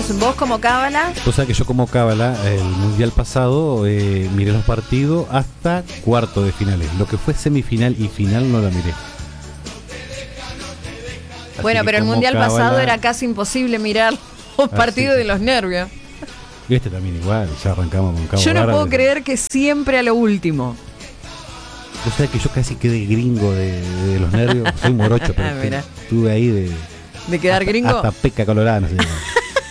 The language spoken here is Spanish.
vos como cábala. O sea que yo como cábala, el mundial pasado miré los partidos hasta cuarto de finales. Lo que fue semifinal y final no la miré. Así Bueno, que pero el como mundial cábala, pasado era casi imposible mirar los partidos de los nervios. Y este también igual, ya arrancamos con Cabo Yo no Verde. puedo creer que siempre a lo último. O sea que yo casi quedé gringo de los nervios. Soy morocho, pero Mira. estuve ahí De quedar gringo. hasta peca colorada, no sé.